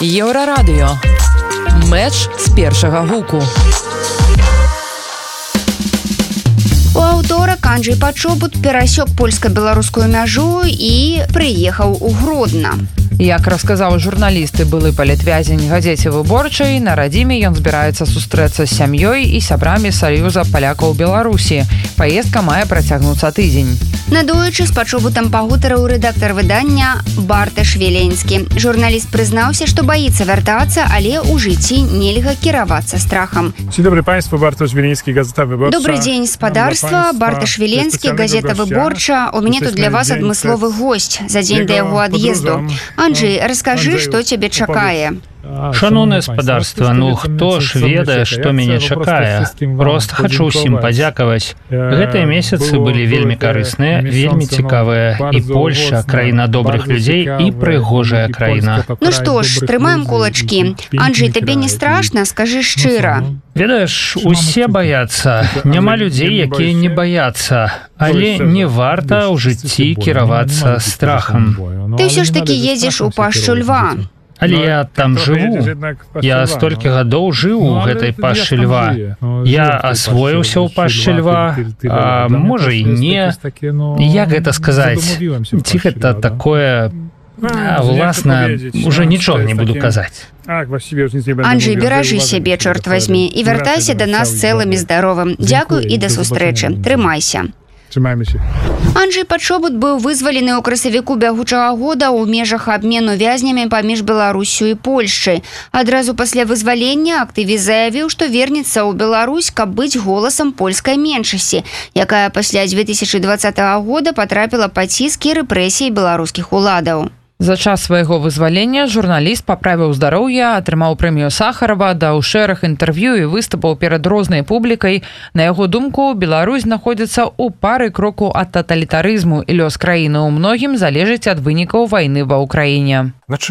Еўрарадыё. Мэч з першага гуку. У аўторак Анджэй Пачобут перасек польска-беларускую мяжу і прыехаў у Гродна. Як расказаў журналісты былы палітвязень газеце «Выборчай», на радзіме ён збіраецца сустрэцца з сям'ёй і сябрамі Саюза палякаў Беларусі. Паездка мае працягнуцца тыдзень. Надоечы з Пачобутам пагутарыў рэдактар выдання Барташ Веленскі. Журналіст прызнаўся, што баіцца вяртацца, але ў жыцці нельга кіравацца страхам. Dzień dobry Państwu, Bartosz Wileński, Gazeta Wyborcza. Добрый дзень, спадарства, Барташ Веленскі, газета «Выборча». У мяне тут для вас адмысловы госць за дзень да яго ад'езду. Анджэй, раскажы, што цябе чакае. Шаноўнае спадарства, хто ж ведае, што мяне чакае. Проста хачу ўсім падзякаваць. Гэтыя месяцы былі вельмі карысныя, вельмі цікавыя. І Польша, краіна добрых людзей і прыгожая краіна. Ну што ж, трымаем кулачкі. Анджэй, табе не страшна? Скажы шчыра. Ведаеш, усе баяцца. Няма людзей, якія не баяцца. Але не варта ў жыцці кіравацца страхам. Ты ўсё ж такі едзеш у пашчу льва. Але я там жыву. Я столькі гадоў жыў у гэтай пашчы льва. Я асвоіўся ў пашчы льва, а можа і не. Як гэта сказаць? Ці гэта такое... Власна, уже нічога не буду казаць. Анджэй, беражы сябе, чорт вазьмі, і вяртайся да нас цэлым і здаровым. Дзякуй і да сустрэчы. Трымайся. Анджэй Пачобут быў вызвалены ў красавіку бягучага года ў межах абмену вязнямі паміж Беларусю і Польшчай. Адразу пасля вызвалення актывіст заявіў, што вернецца ў Беларусь, каб быць голасам польскай меншасці, якая пасля 2020 года патрапіла пад ціск і рэпрэсіі беларускіх уладаў. За час свайго вызвалення журналіст паправіў здароўе, атрымаў прэмію Сахарова, даў шэраг інтэрв'ю і выступаў перад рознай публікай. На яго думку, Беларусь знаходзіцца ў пары кроку ад таталітарызму, і лёс краіны ў многім залежыць ад вынікаў вайны ва ўкраіне.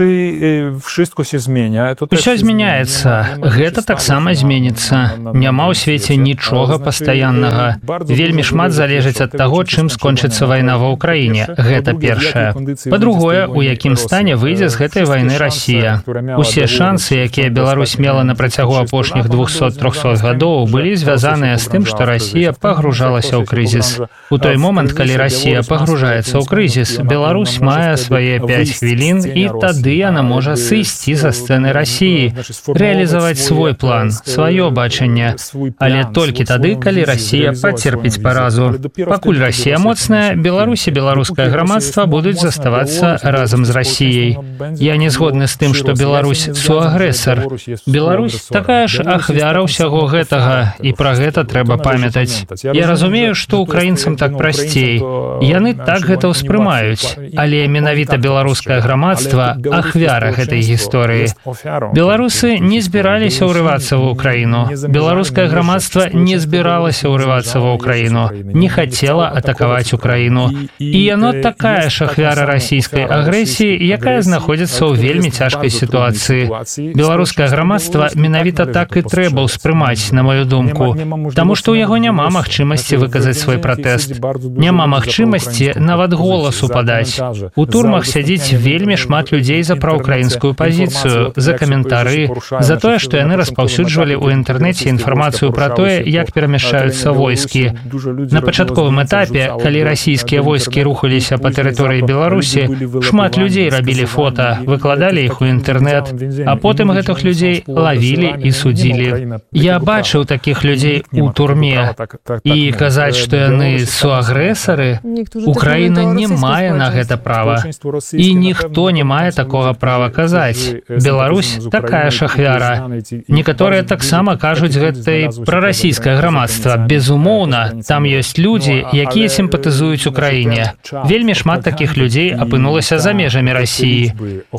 Усё змяняецца. Гэта таксама зменіцца. Няма ў свеце нічога пастаяннага. Вельмі шмат залежыць ад таго, чым скончыцца вайна ва ўкраіне. Гэта першае. Па-другое, у якім стане выйдзе з гэтай вайны Расія. Усе шансы, якія Беларусь мела на працягу апошніх 200-300 гадоў, былі звязаныя з тым, што Расія пагружалася ў крызіс. У той момант, калі Расія пагружаецца ў крызіс, Беларусь мае свае 5 хвілін, і тады яна можа сысці за сцэны Расіі, рэалізаваць свой план, сваё бачанне. Але толькі тады, калі Расія пацерпіць паразу. Пакуль Расія моцная, Беларусь і беларускае грамадства будуць заставацца разам з Расіяй. Я не згодны з тым, што Беларусь суагрэсар. Беларусь такая ж ахвяра ўсяго гэтага, і пра гэта трэба памятаць. Я разумею, што украінцам так прасцей. Яны так гэта ўспрымаюць, але менавіта беларускае грамадства ахвяра гэтай гісторыі. Беларусы не збіраліся ўрывацца ва ўкраіну. Беларускае грамадства не збіралася ўрывацца ва ўкраіну, не хацела атакаваць Украіну. І яно такая ж ахвяра расійскай агрэсіі, якая знаходзіцца ў вельмі цяжкай сітуацыі. Беларускае грамадства менавіта так і трэба ўспрымаць, на маю думку, таму што ў яго няма магчымасці выказаць свой пратэст. Няма магчымасці нават голасу падаць. У турмах сядзіць вельмі шмат людзей за праўкраінскую пазіцыю, за каментары, за тое, што яны распаўсюджвалі ў інтэрнэце інфармацыю пра тое, як перамяшчаюцца войскі. На пачатковым этапе, калі расійскія войскі рухаліся па тэрыторыі Беларусі, шмат людзей рабілі фота, выкладалі іх у інтэрнэт, а потым гэтых людзей лавілі і судзілі. Я бачыў такіх людзей у турме. І казаць, што яны суагрэсары, Украіна не мае на гэта права. І ніхто не мае такога права казаць. Беларусь такая ж ахвяра. Некаторыя таксама кажуць гэтай прарасійскае грамадства. Безумоўна, там ёсць людзі, якія сімпатызуюць Украіне. Вельмі шмат такіх людзей апынулася за межамі Расіі.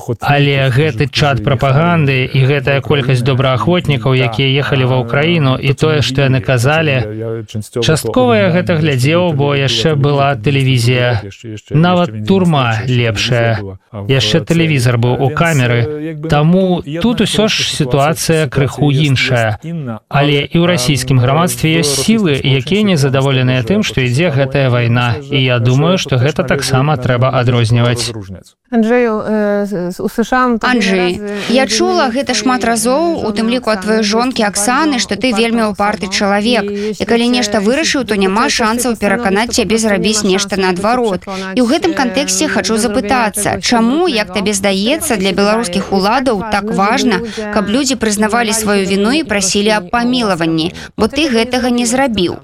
Але гэты чат прапаганды і гэтая колькасць добраахвотнікаў, якія ехалі ва ўкраіну, і тое, што яны казалі, часткова я гэта глядзеў, бо яшчэ была тэлевізія. Нават турма лепшая. Яшчэ тэлевізор быў у камеры. Таму тут усё ж сітуацыя крыху іншая. Але і ў расійскім грамадстве ёсць сілы, якія незадаволеныя тым, што ідзе гэтая вайна. І я думаю, што гэта таксама трэба адрозніваць. Анджэй, я чула гэта шмат разоў, у тым ліку ад тваёй жонкі Аксаны, што ты вельмі упарты чалавек. І калі нешта вырашыў, то няма шансаў пераканаць цябе зрабіць нешта наадварот. І ў гэтым кантэксце хачу запытацца, чаму, як табе здаецца, для беларускіх уладаў так важна, каб людзі прызнавалі сваю віну і прасілі аб памілаванні, бо ты гэтага не зрабіў.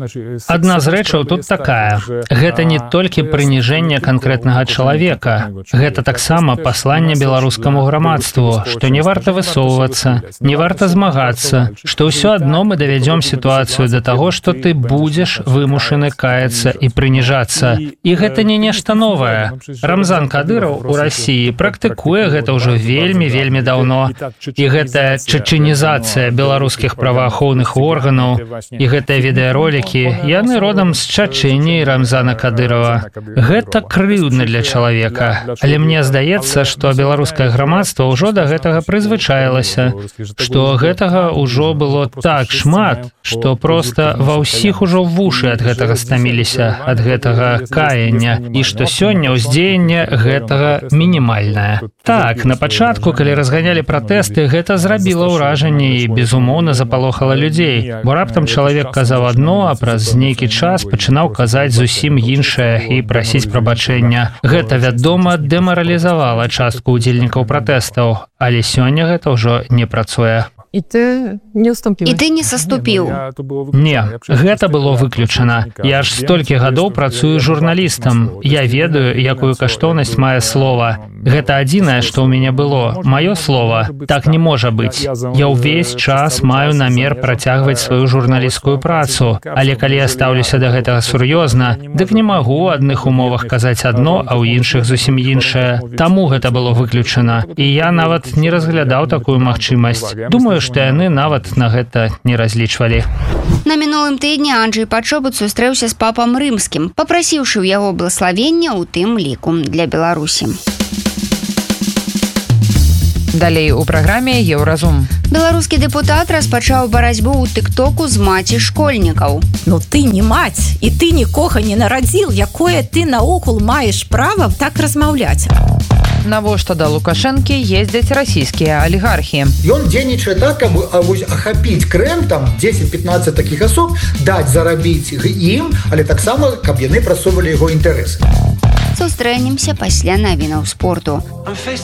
Адна з рэчаў тут такая. Гэта не толькі прыніжэнне канкрэтнага чалавека. Гэта таксама пасланне беларускаму грамадству, што не варта высоўвацца, не варта змагацца, што ўсё адно мы давядзём сітуацыю да таго, што ты будзеш вымушаны каяцца і прыніжацца. І гэта не нешта новае. Рамзан Кадыраў у Расіі практыкуе гэта ўжо вельмі даўно. І гэтая чачэнізацыя беларускіх праваахоўных органаў і гэтыя відэаролікі, яны родам з Чачэніі Рамзана Кадырова. Гэта крыўдна для чалавека. Але мне здаецца, што беларускае грамадства ўжо да гэтага прызвычаілася, што гэтага ўжо было так шмат, што проста ва ўсіх ужо вушы ад гэтага стаміліся, ад гэтага каяння, і што сёння ўздзеянне гэтага мінімальнае. Так, на пачатку, калі разганялі пратэсты, гэта зрабіла ўражанне і, безумоўна, запалохала людзей, бо раптам чалавек казаў адно, а праз нейкі час пачынаў казаць зусім іншае і прасіць прабачэння. Гэта, вядома, дэмаралізавала частку ўдзельнікаў пратэстаў, але сёння гэта ўжо не працуе. І ты не саступіў. Не, гэта было выключана. Я ж столькі гадоў працую журналістам. Я ведаю, якую каштоўнасць мае слова. Гэта адзінае, што ў мяне было. Маё слова. Так не можа быць. Я ўвесь час маю намер працягваць сваю журналісцкую працу. Але калі я стаўлюся да гэтага сур'ёзна, дык не магу ў адных умовах казаць адно, а ў іншых зусім іншае. Таму гэта было выключана. І я нават не разглядаў такую магчымасць. Думаю, што яны нават на гэта не разлічвалі. На мінулым тыдні Анджэй Пачобут сустрэўся з папам рымскім, папрасіўшы ў яго благаславення, у тым ліку для Беларусі. Далей у праграме «Еўразум». Беларускі дэпутат распачаў барацьбу ў тык-току з маці школьнікаў. Ну ты не маць, і ты нікога не нарадзіл, якое ты наогул маеш права так размаўляць. Навошта да Лукашэнкі ездзяць расійскія алігархі? Ён дзейнічае так, каб ахапіць Крым, там 10-15 такіх асоб, даць зарабіць ім, але таксама, каб яны прасоўвалі яго інтарэсы. Сустрэнемся пасля навінаў спорту.